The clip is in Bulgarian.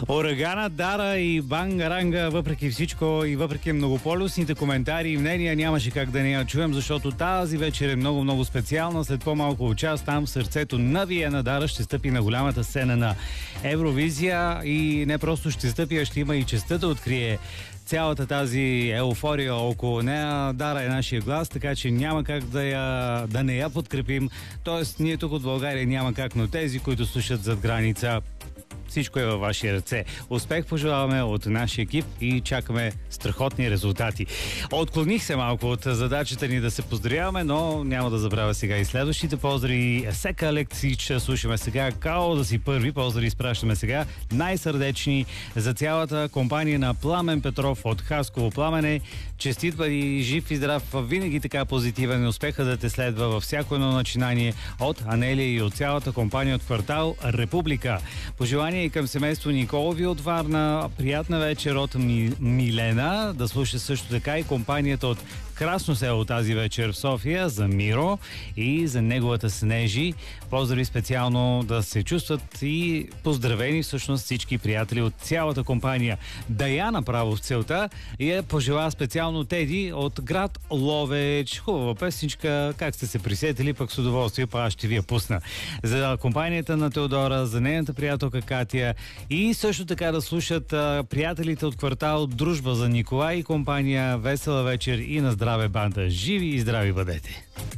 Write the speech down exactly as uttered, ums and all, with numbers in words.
Урагана, Дара и Бангаранга, въпреки всичко и въпреки многополюсните коментари и мнения, нямаше как да не я чуем, защото тази вечер е много-много специална. След по-малко от час там в сърцето на Виена Дара ще стъпи на голямата сцена на Евровизия и не просто ще стъпи, а ще има и честта да открие цялата тази еуфория около нея. Дара е нашия глас, така че няма как да, я, да не я подкрепим. Тоест, ние тук от България няма как, но тези, които слушат зад граница, всичко е във ваши ръце. Успех пожелаваме от нашия екип и чакаме страхотни резултати. Отклоних се малко от задачата ни да се поздравяваме, но няма да забравя сега и следващите поздрави. Сека Алексич слушаме сега. Као да си първи. Поздрави изпращаме сега. Най-сърдечни за цялата компания на Пламен Петров от Хасково. Пламене, честит бъди, жив и здрав, винаги така позитивен. Успеха да те следва във всяко едно начинание от Анелия и от цялата компания от квартал Република. Пожелание и към семейство Николови от Варна. Приятна вечер от Ми, Милена. Да слуша също така и компанията от Красно село тази вечер в София за Миро и за неговата Снежи. Поздрави специално да се чувстват и поздравени всъщност всички приятели от цялата компания. Даяна право в целта и е пожела специално Теди от град Ловеч. Хубава песничка, как сте се присетили, пък с удоволствие, па аз ще ви я пусна. За компанията на Теодора, за нейната приятелка Катя и също така да слушат а, приятелите от квартал Дружба за Николай и компания Весела вечер и на здраве банда. Живи и здрави бъдете!